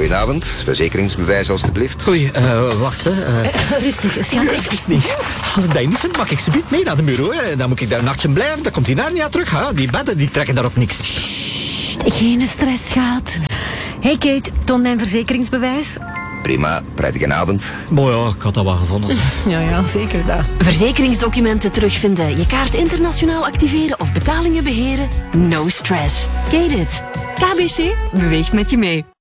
Goedenavond, verzekeringsbewijs alstublieft. Oei, wacht hè. Rustig, schat. Even niet. Als ik dat niet vind, mag ik ze mee naar de bureau. Hè. Dan moet ik daar een nachtje blijven, dan komt die Narnia terug. Hè. Die bedden die trekken daarop niks. Geen stress, schat. Hey Kate, toon mijn verzekeringsbewijs. Prima, prettige avond. Mooi ja, ik had dat wel gevonden. Ja, zeker dat. Verzekeringsdocumenten terugvinden, je kaart internationaal activeren of betalingen beheren? No stress. Kate it. KBC beweegt met je mee.